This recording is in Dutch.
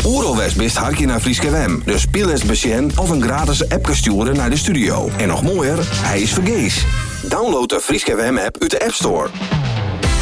Oeralwest bist haakje naar Frieske FM. Dus speel eens besjen of een gratis appje sturen naar de studio. En nog mooier, hij is vergees. Download de Frieske FM app uit de App Store.